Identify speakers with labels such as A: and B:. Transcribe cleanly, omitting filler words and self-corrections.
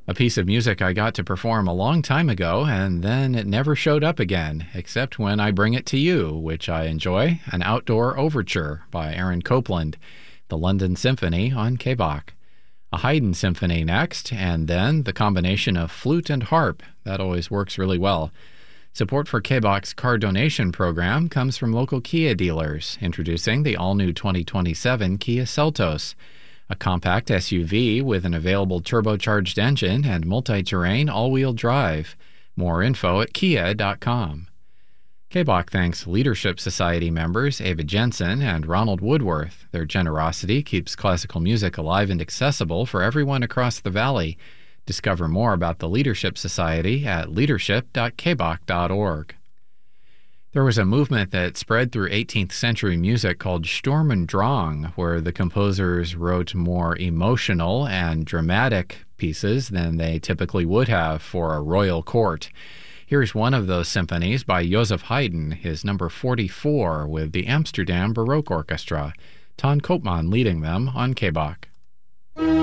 A: A piece of music I got to perform a long time ago, and then it never showed up again, except when I bring it to you, which I enjoy, an outdoor overture by Aaron Copland, the London Symphony on KBOC. A Haydn symphony next, and then the combination of flute and harp. That always works really well. Support for KBOC's car donation program comes from local Kia dealers, introducing the all-new 2027 Kia Seltos, a compact SUV with an available turbocharged engine and multi-terrain all-wheel drive. More info at kia.com. KBOC thanks Leadership Society members Ava Jensen and Ronald Woodworth. Their generosity keeps classical music alive and accessible for everyone across the valley. Discover more about the Leadership Society at leadership.kboc.org. There was a movement that spread through 18th century music called Sturm und Drang, where the composers wrote more emotional and dramatic pieces than they typically would have for a royal court. Here's one of those symphonies by Joseph Haydn, his number 44 with the Amsterdam Baroque Orchestra. Ton Koopman leading them on KBOC.